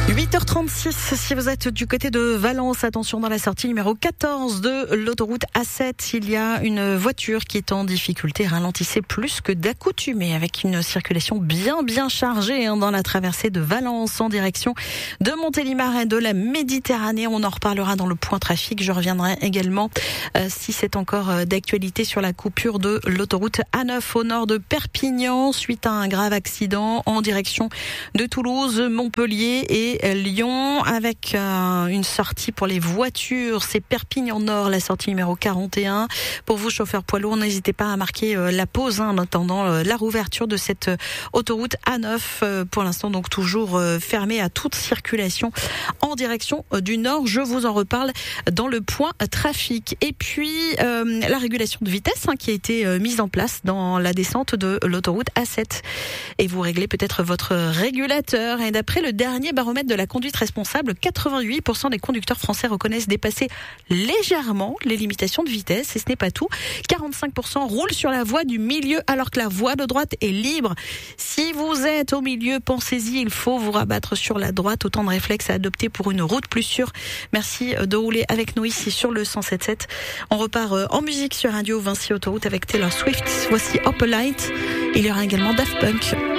8h36, si vous êtes du côté de Valence, attention dans la sortie numéro 14 de l'autoroute A7, il y a une voiture qui est en difficulté, ralentissez plus que d'accoutumé avec une circulation bien chargée dans la traversée de Valence en direction de Montélimar et de la Méditerranée. On en reparlera dans le point trafic. Je reviendrai également si c'est encore d'actualité sur la coupure de l'autoroute A9 au nord de Perpignan suite à un grave accident en direction de Toulouse, Montpellier et Lyon avec une sortie pour les voitures. C'est Perpignan Nord, la sortie numéro 41. Pour vous, chauffeurs poids lourds, n'hésitez pas à marquer la pause en attendant la rouverture de cette autoroute A9. Pour l'instant, donc toujours fermée à toute circulation en direction du nord. Je vous en reparle dans le point trafic. Et puis, la régulation de vitesse qui a été mise en place dans la descente de l'autoroute A7. Et vous réglez peut-être votre régulateur. Et d'après le dernier baromètre de la conduite responsable, 88% des conducteurs français reconnaissent dépasser légèrement les limitations de vitesse. Et ce n'est pas tout. 45% roulent sur la voie du milieu alors que la voie de droite est libre. Si vous êtes au milieu, pensez-y, il faut vous rabattre sur la droite. Autant de réflexes à adopter pour une route plus sûre. Merci de rouler avec nous ici sur le 107.7. On repart en musique sur Radio Vinci Autoroute avec Taylor Swift. Voici Up a Light. Il y aura également Daft Punk.